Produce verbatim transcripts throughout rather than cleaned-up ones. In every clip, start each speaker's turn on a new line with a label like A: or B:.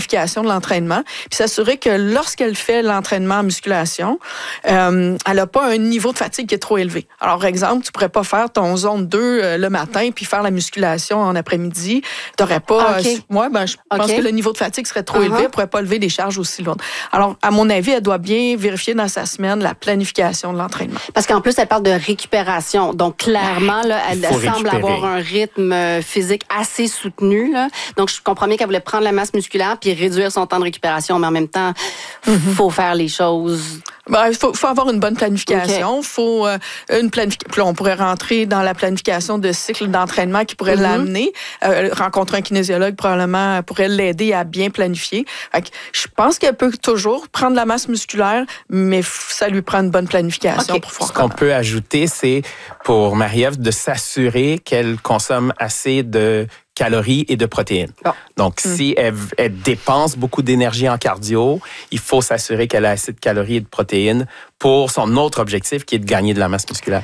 A: planification de l'entraînement, puis s'assurer que lorsqu'elle fait l'entraînement en musculation, euh, elle n'a pas un niveau de fatigue qui est trop élevé. Alors, par exemple, tu ne pourrais pas faire ton zone deux euh, le matin puis faire la musculation en après-midi. Tu n'aurais pas...
B: Okay.
A: Euh, moi, ben, je pense
B: okay.
A: que le niveau de fatigue serait trop
B: uh-huh.
A: élevé. Elle ne pourrait pas lever des charges aussi lourdes. Alors, à mon avis, elle doit bien vérifier dans sa semaine la planification de l'entraînement.
B: Parce qu'en plus, elle parle de récupération. Donc, clairement, là, elle, elle semble
C: récupérer.
B: avoir un rythme physique assez soutenu. Là. Donc, je comprends bien qu'elle voulait prendre la masse musculaire puis réduire son temps de récupération, mais en même temps, il mm-hmm. faut faire les choses...
A: Ben, il faut, faut avoir une bonne planification. Il okay. faut euh, une planification. Puis là, on pourrait rentrer dans la planification de cycle d'entraînement qui pourrait mm-hmm. l'amener. Euh, rencontrer un kinésiologue probablement pourrait l'aider à bien planifier. Fait que je pense qu'elle peut toujours prendre la masse musculaire, mais ça lui prend une bonne planification okay. pour pouvoir.
C: Ce qu'on peut ajouter, c'est pour Marie-Ève de s'assurer qu'elle consomme assez de calories et de protéines. Bon. Donc, mm. si elle, elle dépense beaucoup d'énergie en cardio, il faut s'assurer qu'elle a assez de calories et de protéines pour son autre objectif qui est de gagner de la masse musculaire.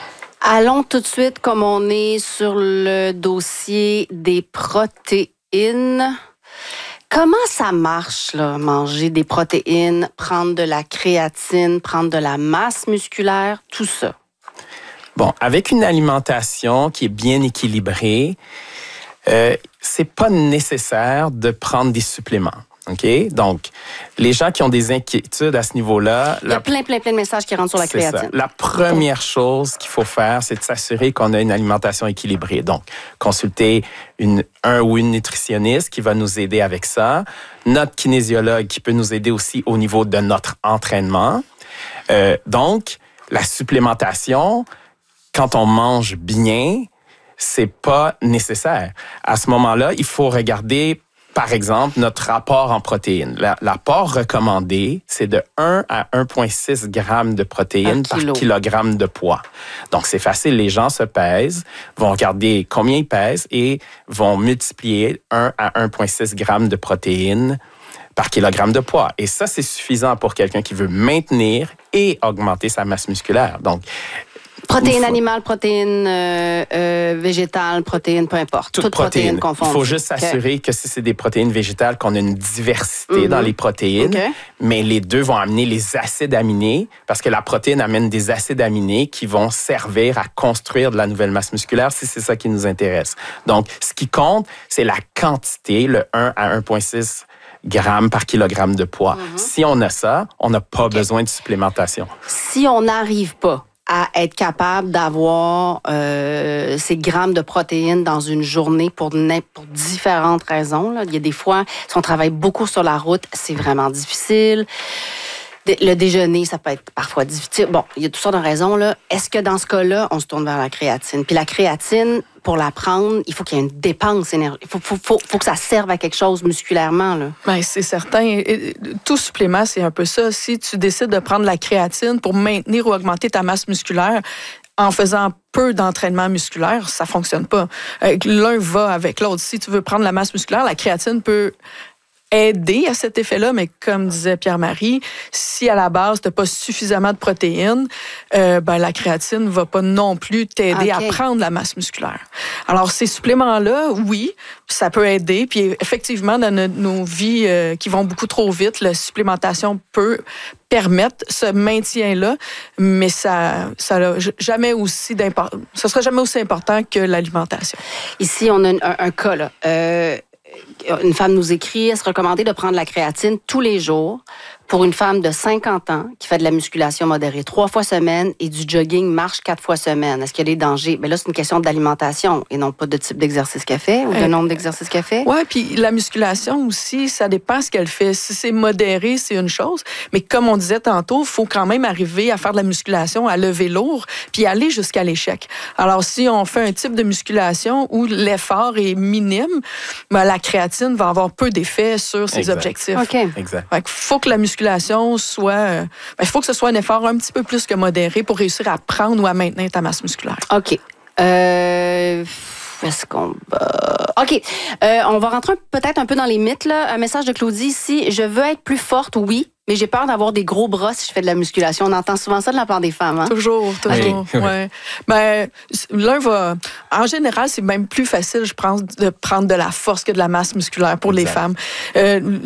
B: Allons tout de suite, comme on est sur le dossier des protéines. Comment ça marche, là, manger des protéines, prendre de la créatine, prendre de la masse musculaire, tout ça?
C: Bon, avec une alimentation qui est bien équilibrée, Euh, c'est pas nécessaire de prendre des suppléments. OK? Donc, les gens qui ont des inquiétudes à ce niveau-là...
B: Il y a la... plein, plein, plein de messages qui rentrent sur la créatine.
C: Ça. La première chose qu'il faut faire, c'est de s'assurer qu'on a une alimentation équilibrée. Donc, consulter une, un ou une nutritionniste qui va nous aider avec ça. Notre kinésiologue qui peut nous aider aussi au niveau de notre entraînement. Euh, donc, la supplémentation, quand on mange bien... c'est pas nécessaire. À ce moment-là, il faut regarder, par exemple, notre rapport en protéines. L'apport recommandé, c'est de un à un virgule six grammes de protéines par kilogramme de poids. Donc, c'est facile. Les gens se pèsent, vont regarder combien ils pèsent et vont multiplier un à un virgule six grammes de protéines par kilogramme de poids. Et ça, c'est suffisant pour quelqu'un qui veut maintenir et augmenter sa masse musculaire. Donc,
B: protéines animales, protéines euh, euh, végétales, protéines, peu importe.
C: Toutes, Toutes protéines, protéines confondues. Il faut juste s'assurer okay. que si c'est des protéines végétales, qu'on a une diversité mm-hmm. dans les protéines, okay. mais les deux vont amener les acides aminés, parce que la protéine amène des acides aminés qui vont servir à construire de la nouvelle masse musculaire, si c'est ça qui nous intéresse. Donc, ce qui compte, c'est la quantité, le un à un virgule six grammes par kilogramme de poids. Mm-hmm. Si on a ça, on n'a pas okay. besoin de supplémentation.
B: Si on n'arrive pas à être capable d'avoir euh, ces grammes de protéines dans une journée pour, pour différentes raisons. Là. Il y a des fois, si on travaille beaucoup sur la route, c'est vraiment difficile. Le déjeuner, ça peut être parfois difficile. Bon, il y a toutes sortes de raisons. Là. Est-ce que dans ce cas-là, on se tourne vers la créatine? Puis la créatine, pour la prendre, il faut qu'il y ait une dépense énergétique. Il faut, faut, faut, faut que ça serve à quelque chose musculairement. Là.
A: Bien, c'est certain. Tout supplément, c'est un peu ça. Si tu décides de prendre la créatine pour maintenir ou augmenter ta masse musculaire, en faisant peu d'entraînement musculaire, ça ne fonctionne pas. L'un va avec l'autre. Si tu veux prendre la masse musculaire, la créatine peut aider à cet effet-là, mais comme disait Pierre-Marie, si à la base, tu n'as pas suffisamment de protéines, euh, ben, la créatine ne va pas non plus t'aider okay. à prendre la masse musculaire. Alors, ces suppléments-là, oui, ça peut aider. Puis effectivement, dans nos, nos vies euh, qui vont beaucoup trop vite, la supplémentation peut permettre ce maintien-là, mais ça ça jamais aussi d'import- ça sera jamais aussi important que l'alimentation.
B: Ici, on a un, un, un cas, là. Euh, Une femme nous écrit, est-ce recommandé de prendre la créatine tous les jours pour une femme de cinquante ans qui fait de la musculation modérée trois fois semaine et du jogging marche quatre fois semaine? Est-ce qu'il y a des dangers? Bien là, c'est une question d'alimentation et non pas de type d'exercice qu'elle fait ou de euh, nombre d'exercices qu'elle fait.
A: Oui, puis la musculation aussi, ça dépend ce qu'elle fait. Si c'est modéré, c'est une chose. Mais comme on disait tantôt, il faut quand même arriver à faire de la musculation, à lever lourd, puis aller jusqu'à l'échec. Alors, si on fait un type de musculation où l'effort est minime, ben, la créatine va avoir peu d'effet sur ses
C: exact.
A: objectifs.
B: OK.
C: Exact.
A: Il faut que la musculation soit... Euh, ben, il faut que ce soit un effort un petit peu plus que modéré pour réussir à prendre ou à maintenir ta masse musculaire.
B: OK. Euh... Est-ce qu'on... OK. Euh, on va rentrer peut-être un peu dans les mythes. Là. Un message de Claudie ici. Je veux être plus forte, oui, mais j'ai peur d'avoir des gros bras si je fais de la musculation. On entend souvent ça de la part des femmes. Hein?
A: Toujours, toujours.
C: Oui.
A: Ouais. Ben, l'un va... En général, c'est même plus facile, je pense, de prendre de la force que de la masse musculaire pour exact. Les femmes. Euh,